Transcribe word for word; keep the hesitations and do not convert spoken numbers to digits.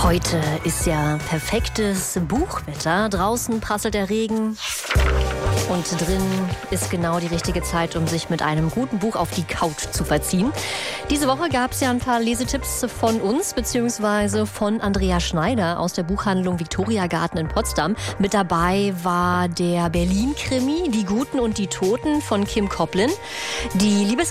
Heute ist ja perfektes Buchwetter. Draußen prasselt der Regen. Und drin ist genau die richtige Zeit, um sich mit einem guten Buch auf die Couch zu verziehen. Diese Woche gab es ja ein paar Lesetipps von uns, beziehungsweise von Andrea Schneider aus der Buchhandlung Viktoriagarten in Potsdam. Mit dabei war der Berlin-Krimi Die Guten und die Toten von Kim Koplin. Die Liebes